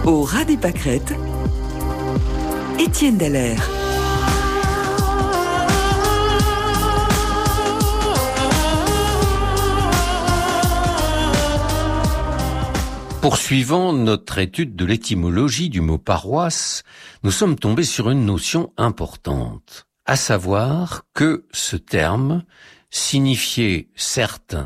Au ras des pâquerettes, Étienne Dallaire. Poursuivant notre étude de l'étymologie du mot paroisse, nous sommes tombés sur une notion importante, à savoir que ce terme signifiait certes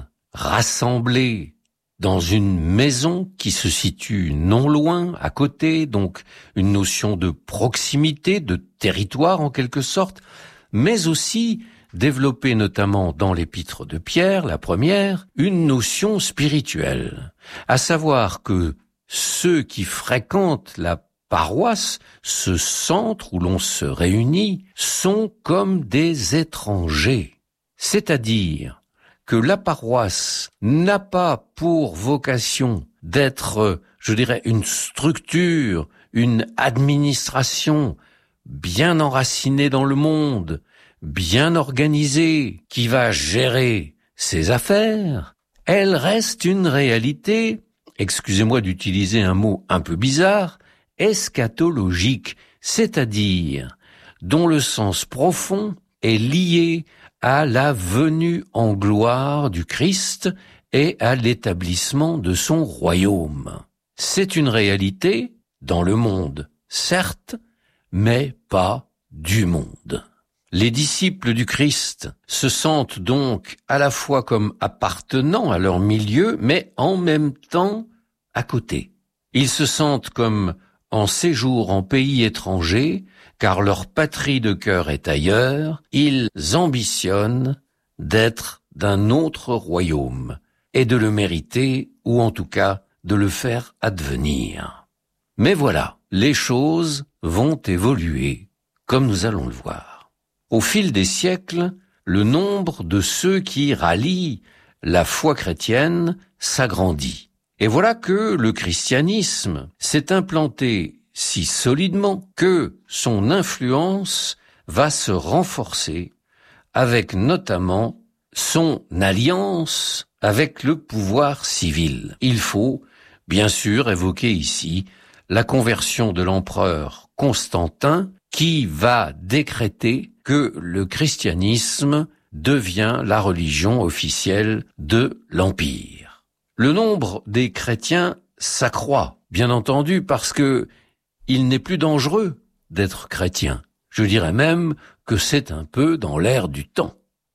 rassembler dans une maison qui se situe non loin, à côté, donc une notion de proximité, de territoire en quelque sorte, mais aussi développer notamment dans l'épître de Pierre, la première, une notion spirituelle, à savoir que ceux qui fréquentent la paroisse, ce centre où l'on se réunit, sont comme des étrangers, c'est-à-dire que la paroisse n'a pas pour vocation d'être, je dirais, une structure, une administration bien enracinée dans le monde, bien organisée, qui va gérer ses affaires. Elle reste une réalité, excusez-moi d'utiliser un mot un peu bizarre, eschatologique, c'est-à-dire dont le sens profond est lié à la venue en gloire du Christ et à l'établissement de son royaume. C'est une réalité dans le monde, certes, mais pas du monde. Les disciples du Christ se sentent donc à la fois comme appartenant à leur milieu, mais en même temps à côté. Ils se sentent comme en séjour en pays étranger, car leur patrie de cœur est ailleurs. Ils ambitionnent d'être d'un autre royaume et de le mériter, ou en tout cas de le faire advenir. Mais voilà, les choses vont évoluer, comme nous allons le voir. Au fil des siècles, le nombre de ceux qui rallient la foi chrétienne s'agrandit. Et voilà que le christianisme s'est implanté si solidement que son influence va se renforcer avec notamment son alliance avec le pouvoir civil. Il faut bien sûr évoquer ici la conversion de l'empereur Constantin qui va décréter que le christianisme devient la religion officielle de l'Empire. Le nombre des chrétiens s'accroît, bien entendu, parce que il n'est plus dangereux d'être chrétien. Je dirais même que c'est un peu dans l'air du temps.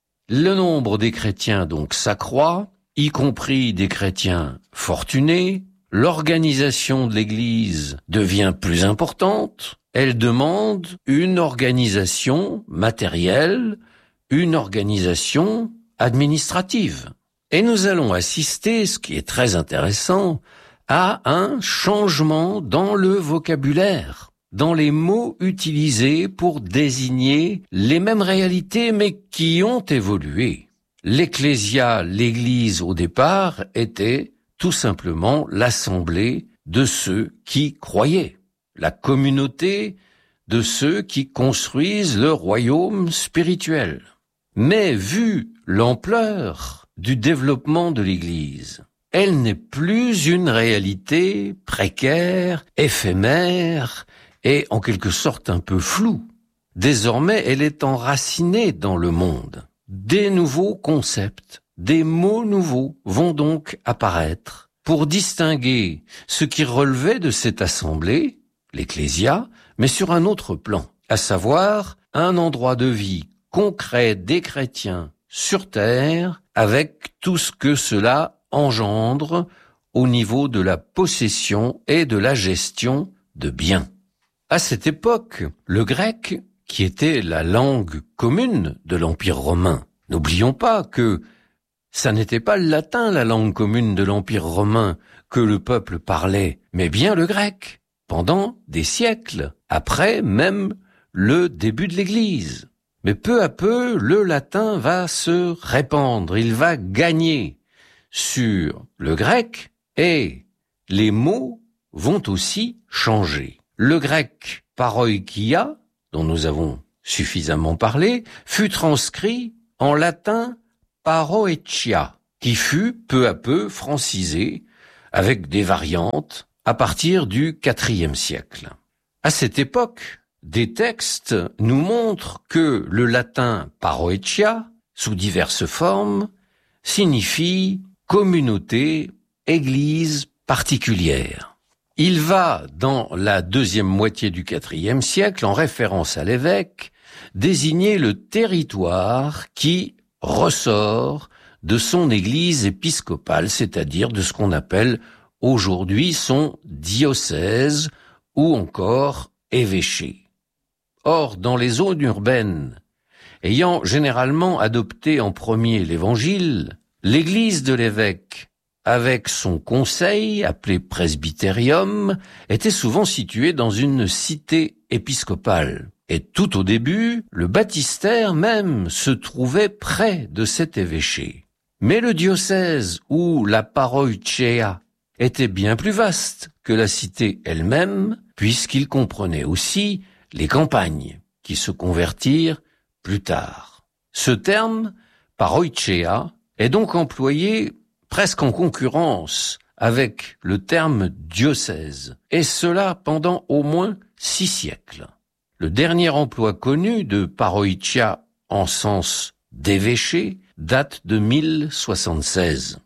Le nombre des chrétiens donc s'accroît, y compris des chrétiens fortunés. L'organisation de l'Église devient plus importante. Elle demande une organisation matérielle, une organisation administrative. Et nous allons assister, ce qui est très intéressant, à un changement dans le vocabulaire, dans les mots utilisés pour désigner les mêmes réalités mais qui ont évolué. L'ecclésia, l'Église au départ, était tout simplement l'assemblée de ceux qui croyaient, la communauté de ceux qui construisent le royaume spirituel. Mais vu l'ampleur du développement de l'Église, elle n'est plus une réalité précaire, éphémère et en quelque sorte un peu floue. Désormais, elle est enracinée dans le monde. Des nouveaux concepts, des mots nouveaux vont donc apparaître pour distinguer ce qui relevait de cette assemblée, l'Ecclésia, mais sur un autre plan, à savoir un endroit de vie concret des chrétiens sur terre, avec tout ce que cela engendre au niveau de la possession et de la gestion de biens. À cette époque, le grec, qui était la langue commune de l'Empire romain, n'oublions pas que ça n'était pas le latin, la langue commune de l'Empire romain, que le peuple parlait, mais bien le grec, pendant des siècles, après même le début de l'Église. Mais peu à peu, le latin va se répandre, il va gagner sur le grec et les mots vont aussi changer. Le grec paroikia, dont nous avons suffisamment parlé, fut transcrit en latin paroetia, qui fut peu à peu francisé avec des variantes à partir du IVe siècle. À cette époque, des textes nous montrent que le latin paroetia, sous diverses formes, signifie communauté, église particulière. Il va, dans la deuxième moitié du IVe siècle, en référence à l'évêque, désigner le territoire qui ressort de son église épiscopale, c'est-à-dire de ce qu'on appelle aujourd'hui son diocèse ou encore évêché. Or, dans les zones urbaines, ayant généralement adopté en premier l'évangile, l'église de l'évêque, avec son conseil, appelé presbyterium, était souvent située dans une cité épiscopale. Et tout au début, le baptistère même se trouvait près de cet évêché. Mais le diocèse ou la paroichia était bien plus vaste que la cité elle-même, puisqu'il comprenait aussi les campagnes, qui se convertirent plus tard. Ce terme, paroichia, est donc employé presque en concurrence avec le terme diocèse, et cela pendant au moins 6 siècles. Le dernier emploi connu de paroichia en sens d'évêché date de 1076.